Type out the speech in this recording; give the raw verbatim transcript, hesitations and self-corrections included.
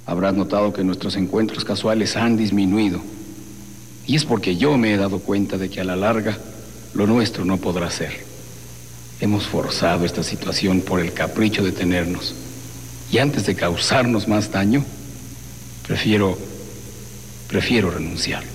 Habrás notado que nuestros encuentros casuales han disminuido. Y es porque yo me he dado cuenta de que a la larga lo nuestro no podrá ser. Hemos forzado esta situación por el capricho de tenernos. Y antes de causarnos más daño, prefiero, prefiero renunciar.